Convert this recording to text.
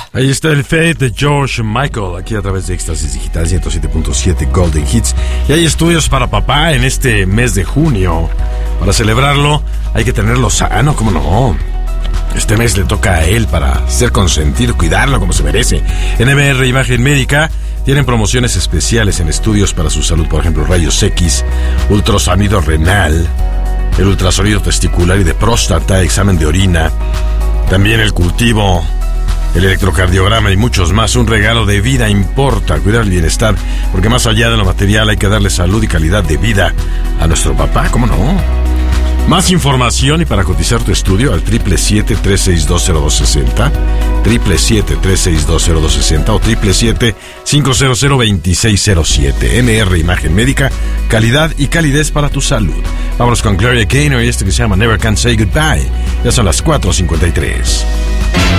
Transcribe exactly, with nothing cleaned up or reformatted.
Ahí está el Fate de George Michael, aquí a través de Éxtasis Digital ciento siete punto siete Golden Hits. Y hay estudios para papá en este mes de junio. Para celebrarlo hay que tenerlo sano, ¿cómo no? Este mes le toca a él para ser consentido, cuidarlo como se merece. En M R Imagen Médica tienen promociones especiales en estudios para su salud, por ejemplo, rayos X, ultrasonido renal, el ultrasonido testicular y de próstata, examen de orina, también el cultivo, el electrocardiograma y muchos más. Un regalo de vida importa, cuidar el bienestar, porque más allá de lo material hay que darle salud y calidad de vida a nuestro papá, ¿cómo no? Más información y para cotizar tu estudio al triple siete, tres seis dos, cero dos seis cero, triple siete, tres seis dos, cero dos seis cero o triple siete, cinco cero cero, dos seis cero siete. M R Imagen Médica, calidad y calidez para tu salud. Vámonos con Gloria Gaynor y este que se llama Never Can Say Goodbye. Ya son las cuatro cincuenta y tres.